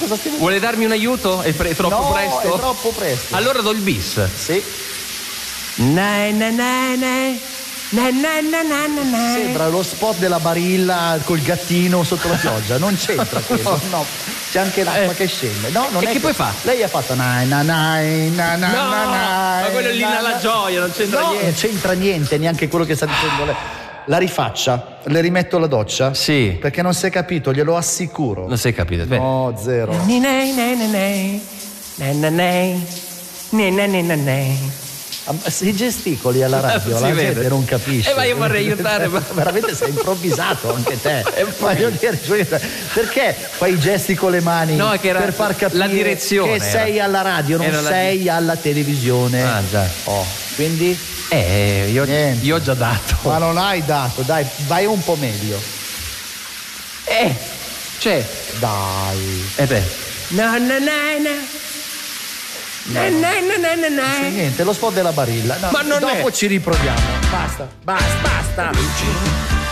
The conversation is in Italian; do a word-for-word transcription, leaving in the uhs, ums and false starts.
cosa stai vedendo? Vuole darmi un aiuto? È, pre- è troppo no, presto? è troppo presto. Allora do il bis. Sì. Nai, nai, nai, nai. Na, na, na, na, na, na. Sembra lo spot della Barilla col gattino sotto la pioggia, non c'entra quello, no, c'è anche l'acqua Eh. che scende. No, non E è che poi fa? Lei ha fatto nai na nai na na No, na na, ma quello lì na, nella na. gioia, non c'entra No, niente. non c'entra niente, neanche quello che sta dicendo lei. La rifaccia, le rimetto alla doccia? Sì. Perché non si è capito, glielo assicuro. Non sei capito? Beh. No, zero. Nei, nei, nei, nei, nei. Nei, nei, nei. Nei, nei, nei, nei, nei. Ah, si gesticoli alla radio, Si la vede. gente non capisce. Eh, ma io vorrei aiutare, ma- Veramente sei improvvisato anche te. È un po' Voglio dire, cioè, perché fai i gesti con le mani No, è che era per far capire la direzione che era. sei alla radio, non Era la sei alla televisione. Ah, già. Oh, quindi? Eh, io, Niente. io ho già dato. Ma non hai dato, dai, vai un po' meglio. Eh, cioè, Dai. e beh. No, no, no, no. No, no, no, no, no, Sì, no. niente, lo spot della Barilla. No, Ma non dopo è- ci riproviamo. Basta, basta, basta.